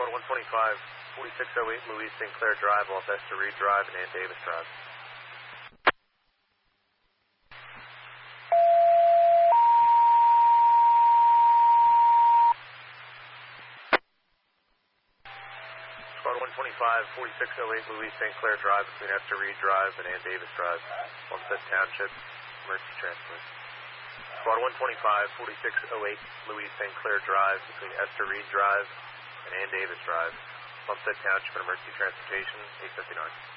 Squad 125, 4608 Louise St. Clair Drive off Esther Reed Drive and Ann Davis Drive. Squad 125, 4608 Louise St. Clair Drive between Esther Reed Drive and Ann Davis Drive, Olmsted Township, emergency transfer. Squad 125, 4608 Louise St. Clair Drive between Esther Reed Drive and Ann Davis Drive, Olmsted Township, emergency transportation, 859.